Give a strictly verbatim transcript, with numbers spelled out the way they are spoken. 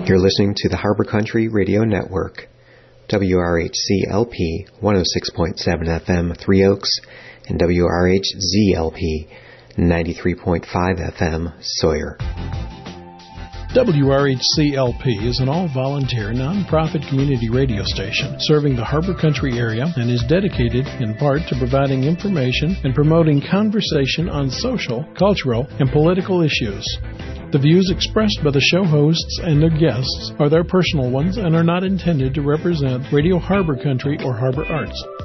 You're listening to the Harbor Country Radio Network, W R H C L P one oh six point seven F M, Three Oaks, and W R H Z L P ninety-three point five F M, Sawyer. W R H C L P is an all-volunteer, non-profit community radio station serving the Harbor Country area and is dedicated in part to providing information and promoting conversation on social, cultural, and political issues. The views expressed by the show hosts and their guests are their personal ones and are not intended to represent Radio Harbor Country or Harbor Arts.